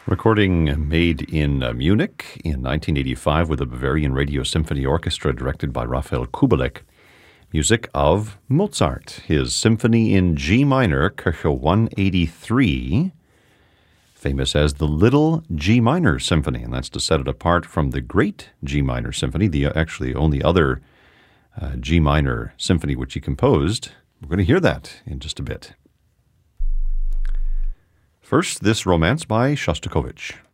Recording made in Munich in 1985 with the Bavarian Radio Symphony Orchestra directed by Raphael Kubelik. Music of Mozart, his Symphony in G minor, Kirche 183, famous as the Little G Minor Symphony, and that's to set it apart from the Great G Minor Symphony, the actually only other G Minor Symphony which he composed. We're going to hear that in just a bit. First, this romance by Shostakovich.